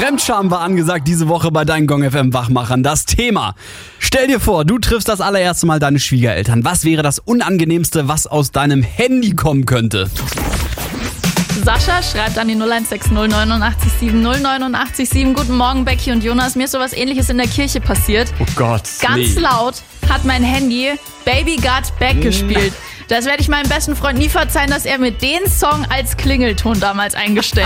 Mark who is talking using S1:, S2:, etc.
S1: Fremdscham war angesagt diese Woche bei deinen Gong FM Wachmachern. Das Thema. Stell dir vor, du triffst das allererste Mal deine Schwiegereltern. Was wäre das Unangenehmste, was aus deinem Handy kommen könnte?
S2: Sascha schreibt an die 0160 89 7 089 7. Guten Morgen, Becky und Jonas. Mir ist sowas Ähnliches in der Kirche passiert.
S1: Oh Gott.
S2: Ganz laut hat mein Handy Baby Got Back gespielt. Das werde ich meinem besten Freund nie verzeihen, dass er mir den Song als Klingelton damals eingestellt